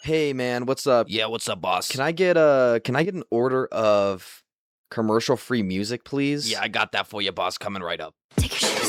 Hey man, what's up? Yeah, what's up, boss? Can I get an order of commercial free music, Yeah, please? I got that for you, boss. Coming right up. Take your shoes